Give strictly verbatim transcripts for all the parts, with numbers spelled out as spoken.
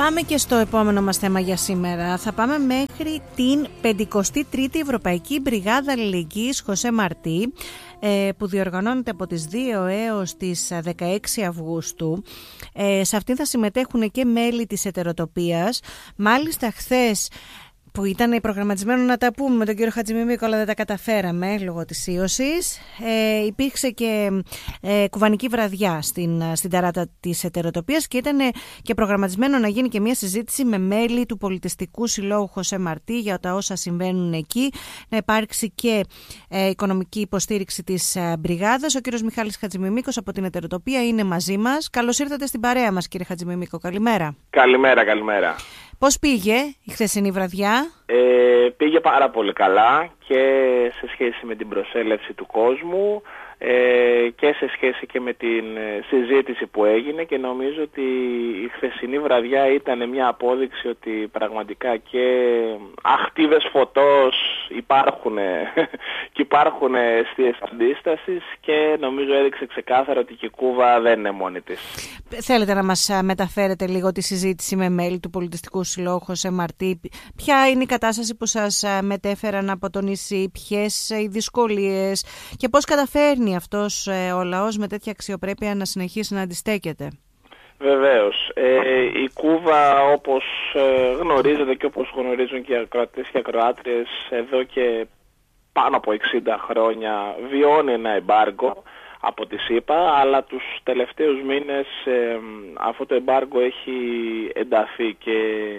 Πάμε και στο επόμενο μας θέμα για σήμερα. Θα πάμε μέχρι την πενηκοστή τρίτη Ευρωπαϊκή Μπριγάδα Αλληλεγγύης Χωσέ Μαρτί, που διοργανώνεται από τις δύο έως τις δεκαέξι Αυγούστου. Σε αυτήν θα συμμετέχουν και μέλη της Ετεροτοπίας. Μάλιστα χθες, που ήταν προγραμματισμένο να τα πούμε με τον κύριο Χατζημίμικο, αλλά δεν τα καταφέραμε λόγω της ίωσης. Ε, υπήρξε και ε, κουβανική βραδιά στην, στην ταράτα της Ετεροτοπίας και ήταν και προγραμματισμένο να γίνει και μια συζήτηση με μέλη του Πολιτιστικού Συλλόγου Χωσέ Μαρτί για τα όσα συμβαίνουν εκεί, να υπάρξει και ε, οικονομική υποστήριξη της ε, μπριγάδας. Ο κύριος Μιχάλης Χατζημίμικος από την Ετεροτοπία είναι μαζί μας. Καλώς ήρθατε στην παρέα μας, κύριε Χατζημίμικο. Καλημέρα. Καλημέρα, καλημέρα. Πώς πήγε η χθεσινή βραδιά? Ε, πήγε πάρα πολύ καλά και σε σχέση με την προσέλευση του κόσμου ε, και σε σχέση και με την συζήτηση που έγινε, και νομίζω ότι η χθεσινή βραδιά ήταν μια απόδειξη ότι πραγματικά και αχτίδες φωτός υπάρχουν και υπάρχουν αιστείες αντίστασης, και νομίζω έδειξε ξεκάθαρα ότι και η Κούβα δεν είναι μόνη της. Θέλετε να μας μεταφέρετε λίγο τη συζήτηση με μέλη του Πολιτιστικού Συλλόγου Χωσέ Μαρτί? Ποια είναι η κατάσταση που σας μετέφεραν από το νησί, ποιες οι δυσκολίες και πώς καταφέρνει αυτός ο λαός με τέτοια αξιοπρέπεια να συνεχίσει να αντιστέκεται? Βεβαίως. Ε, η Κούβα, όπως ε, γνωρίζετε και όπως γνωρίζουν και οι ακροατές και οι ακροάτριες, εδώ και πάνω από εξήντα χρόνια βιώνει ένα εμπάργκο από τη ΣΥΠΑ, αλλά τους τελευταίους μήνες ε, αυτό το εμπάργκο έχει ενταθεί και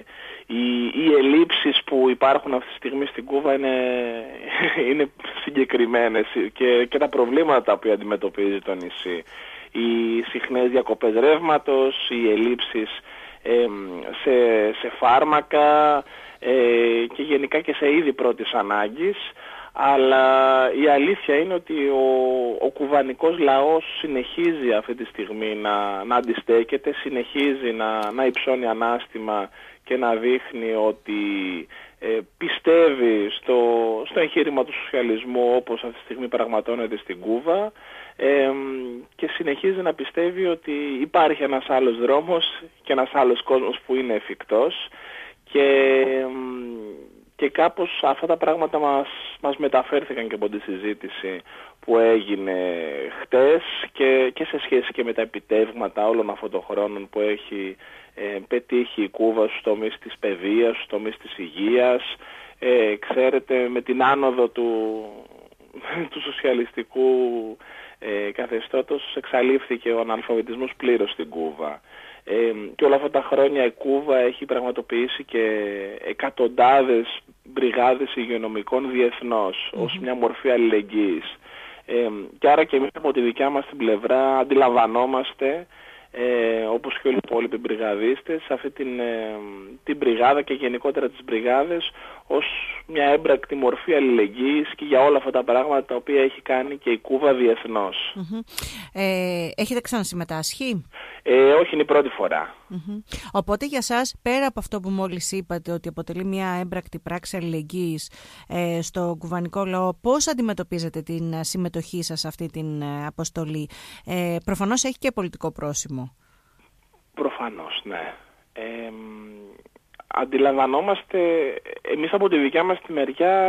οι, οι ελλείψεις που υπάρχουν αυτή τη στιγμή στην Κούβα είναι, είναι συγκεκριμένες, και, και τα προβλήματα που αντιμετωπίζει το νησί. Οι συχνές διακοπές ρεύματος, οι ελλείψεις ε, σε, σε φάρμακα ε, και γενικά και σε είδη πρώτης ανάγκης. Αλλά η αλήθεια είναι ότι ο, ο κουβανικός λαός συνεχίζει αυτή τη στιγμή να, να αντιστέκεται, συνεχίζει να, να υψώνει ανάστημα και να δείχνει ότι ε, πιστεύει στο, στο εγχείρημα του σοσιαλισμού όπως αυτή τη στιγμή πραγματώνεται στην Κούβα, ε, και συνεχίζει να πιστεύει ότι υπάρχει ένας άλλος δρόμος και ένας άλλος κόσμος που είναι εφικτός, και... Και κάπως αυτά τα πράγματα μας, μας μεταφέρθηκαν και από τη συζήτηση που έγινε χτες, και, και σε σχέση και με τα επιτεύγματα όλων αυτών των χρόνων που έχει ε, πετύχει η Κούβα στους τομείς της παιδείας, στους τομείς της υγείας. Ε, ξέρετε, με την άνοδο του, του σοσιαλιστικού ε, καθεστώτος εξαλείφθηκε ο αναλφαβητισμός πλήρως στην Κούβα. Ε, και όλα αυτά τα χρόνια η Κούβα έχει πραγματοποιήσει και εκατοντάδες μπριγάδες υγειονομικών διεθνώς, mm-hmm. ως μια μορφή αλληλεγγύης. Ε, και άρα και εμείς από τη δικιά μας την πλευρά αντιλαμβανόμαστε, ε, όπως και όλοι οι υπόλοιποι μπριγαδίστες, αυτή την, ε, την μπριγάδα και γενικότερα τις μπριγάδες ως μια έμπρακτη μορφή αλληλεγγύης και για όλα αυτά τα πράγματα τα οποία έχει κάνει και η Κούβα διεθνώς. Mm-hmm. Ε, έχετε ξανασυμμετάσχει? Ε, όχι, είναι η πρώτη φορά. Mm-hmm. Οπότε για σας, πέρα από αυτό που μόλις είπατε, ότι αποτελεί μια έμπρακτη πράξη αλληλεγγύης ε, στο κουβανικό λαό, πώς αντιμετωπίζετε την συμμετοχή σας σε αυτή την ε, αποστολή? Ε, προφανώς έχει και πολιτικό πρόσημο. Προφανώς, ναι. Ε, αντιλαμβανόμαστε, εμείς από τη δικιά μας τη μεριά,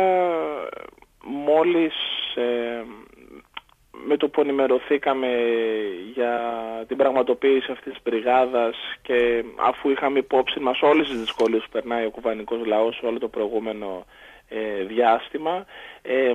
μόλις ε, με το που ενημερωθήκαμε για την πραγματοποίηση αυτής της μπριγάδας, και αφού είχαμε υπόψη μας όλες τις δυσκολίες που περνάει ο κουβανικός λαός όλο το προηγούμενο ε, διάστημα, ε,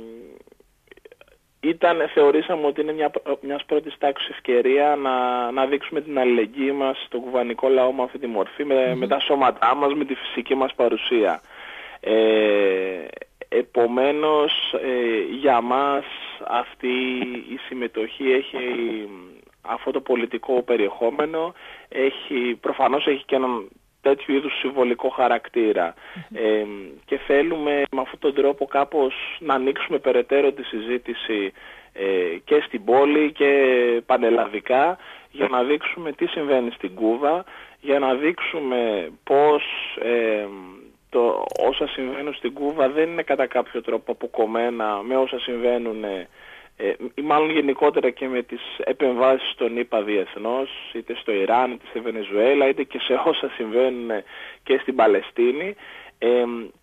ήταν, θεωρήσαμε ότι είναι μια, μιας πρώτης τάξης ευκαιρία να, να δείξουμε την αλληλεγγύη μας στον κουβανικό λαό με αυτή τη μορφή, με, mm-hmm. με τα σώματά μας, με τη φυσική μας παρουσία. Ε, επομένως, ε, για μας αυτή η συμμετοχή έχει αυτό το πολιτικό περιεχόμενο, έχει, προφανώς έχει και έναν τέτοιου είδους συμβολικό χαρακτήρα. Mm-hmm. Ε, και θέλουμε με αυτόν τον τρόπο κάπως να ανοίξουμε περαιτέρω τη συζήτηση ε, και στην πόλη και πανελλαδικά, για να δείξουμε τι συμβαίνει στην Κούβα, για να δείξουμε πώς ε, το, όσα συμβαίνουν στην Κούβα δεν είναι κατά κάποιο τρόπο αποκομμένα με όσα συμβαίνουν ε, ε, ή μάλλον γενικότερα και με τις επεμβάσεις των ΗΠΑ διεθνώς, είτε στο Ιράν, είτε στη Βενεζουέλα, είτε και σε όσα συμβαίνουν και στην Παλαιστίνη. Ε,